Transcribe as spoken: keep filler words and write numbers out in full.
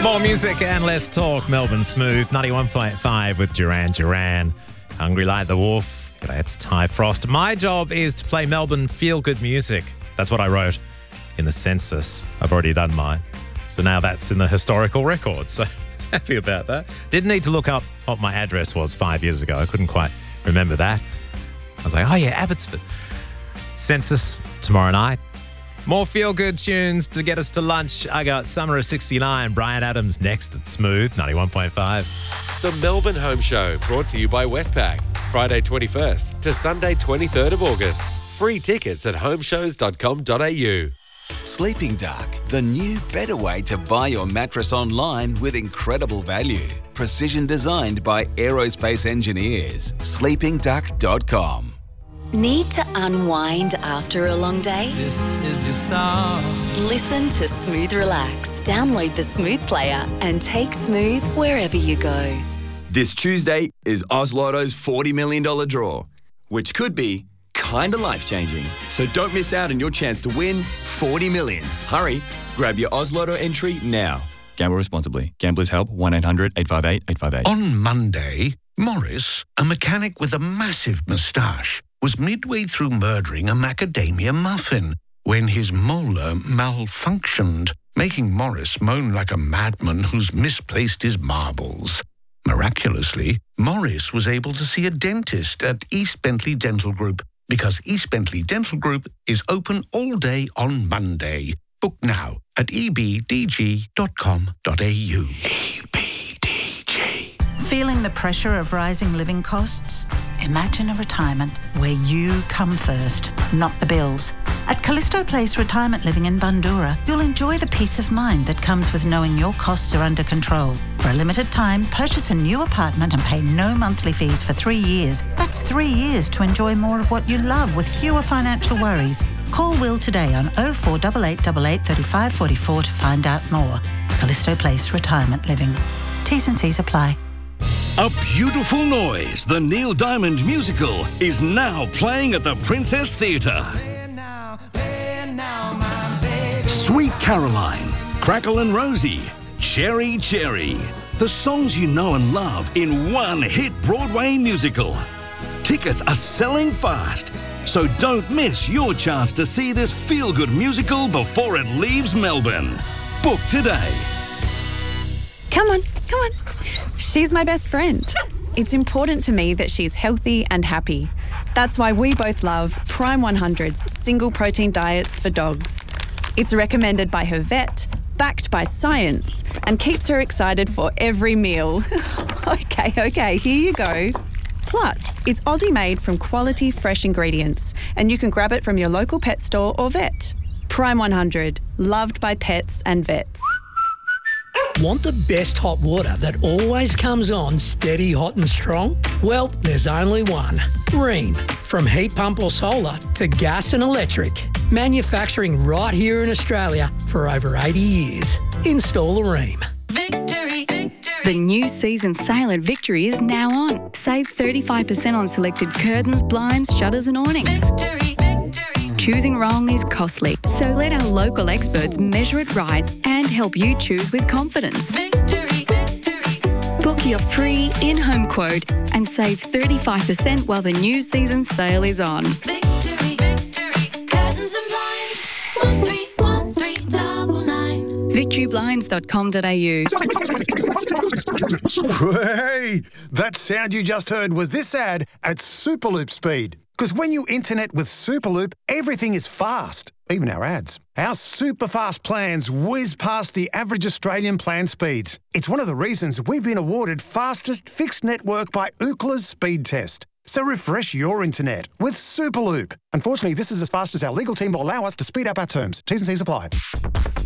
More music and less talk. Melbourne Smooth, ninety-one point five with Duran Duran. Hungry like the wolf. G'day, it's Ty Frost. My job is to play Melbourne feel-good music. That's what I wrote in the census. I've already done mine. So now that's in the historical record. So happy about that. Didn't need to look up what my address was five years ago. I couldn't quite remember that. I was like, oh yeah, Abbotsford. Census tomorrow night. More feel-good tunes to get us to lunch. I got Summer of sixty-nine, Bryan Adams next at Smooth, ninety-one point five. The Melbourne Home Show, brought to you by Westpac. Friday twenty-first to Sunday twenty-third of August. Free tickets at homeshows dot com dot a u. Sleeping Duck, the new better way to buy your mattress online with incredible value. Precision designed by aerospace engineers. sleeping duck dot com. Need to unwind after a long day? This is your song. Listen to Smooth Relax. Download the Smooth player and take Smooth wherever you go. This Tuesday is Oz Lotto's forty million dollars draw, which could be kinda life-changing. So don't miss out on your chance to win forty million dollars. Hurry, grab your Oz Lotto entry now. Gamble responsibly. Gamblers Help, one eight hundred eight five eight eight five eight. On Monday, Morris, a mechanic with a massive moustache, was midway through murdering a macadamia muffin when his molar malfunctioned, making Morris moan like a madman who's misplaced his marbles. Miraculously, Morris was able to see a dentist at East Bentley Dental Group because East Bentley Dental Group is open all day on Monday. Book now at e b d g dot com dot a u. E B D G. Feeling the pressure of rising living costs? Imagine a retirement where you come first, not the bills. At Callisto Place Retirement Living in Bundoora, you'll enjoy the peace of mind that comes with knowing your costs are under control. For a limited time, purchase a new apartment and pay no monthly fees for three years. That's three years to enjoy more of what you love with fewer financial worries. Call Will today on oh four eight eight eight eight, three five four four to find out more. Callisto Place Retirement Living. T's and C's apply. A Beautiful Noise, the Neil Diamond musical, is now playing at the Princess Theatre. Sweet Caroline, Crackle and Rosie, Cherry Cherry. The songs you know and love in one hit Broadway musical. Tickets are selling fast, so don't miss your chance to see this feel-good musical before it leaves Melbourne. Book today. Come on, come on. She's my best friend. It's important to me that she's healthy and happy. That's why we both love Prime one hundred's single protein diets for dogs. It's recommended by her vet, backed by science, and keeps her excited for every meal. okay, okay, here you go. Plus, it's Aussie made from quality fresh ingredients, and you can grab it from your local pet store or vet. Prime one hundred, loved by pets and vets. Want the best hot water that always comes on steady, hot and strong? Well, there's only one. Rheem. From heat pump or solar to gas and electric. Manufacturing right here in Australia for over eighty years. Install a Rheem. Victory. Victory. The new season sale at Victory is now on. Save thirty-five percent on selected curtains, blinds, shutters and awnings. Victory. Victory. Choosing wrong is costly, so let our local experts measure it right and help you choose with confidence. Victory. Victory. Book your free in-home quote and save thirty-five percent while the new season sale is on. Victory. Victory. Curtains and blinds. one three one three nine nine. victory blinds dot com dot a u. Hey, that sound you just heard was this ad at Superloop speed. Because when you internet with Superloop, everything is fast, even our ads. Our super fast plans whiz past the average Australian plan speeds. It's one of the reasons we've been awarded fastest fixed network by Ookla's speed test. So refresh your internet with Superloop. Unfortunately, this is as fast as our legal team will allow us to speed up our terms. T's and C's apply.